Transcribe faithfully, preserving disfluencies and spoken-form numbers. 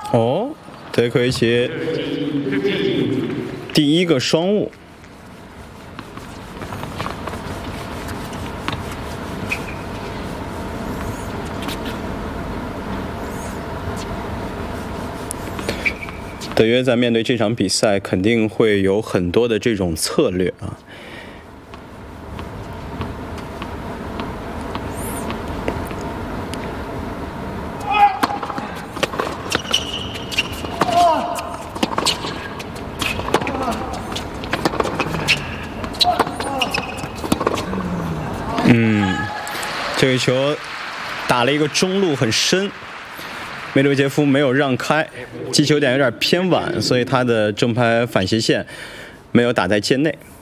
哦，德奎奇第一个双误。德约在面对这场比赛，肯定会有很多的这种策略啊。嗯，这个球打了一个中路很深。梅德韦杰夫没有让开，击球点有点偏晚，所以他的正拍反斜线没有打在界内。